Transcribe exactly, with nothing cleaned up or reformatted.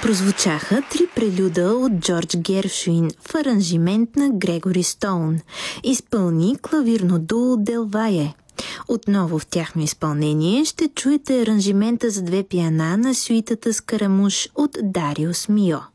Прозвучаха три прелюда от Джордж Гершуин в аранжимент на Грегори Стоун. Изпълни клавирно дуо Делвае. Отново в тяхно изпълнение ще чуете аранжимента за две пиана на сюитата Скарамуш от Дариус Мио.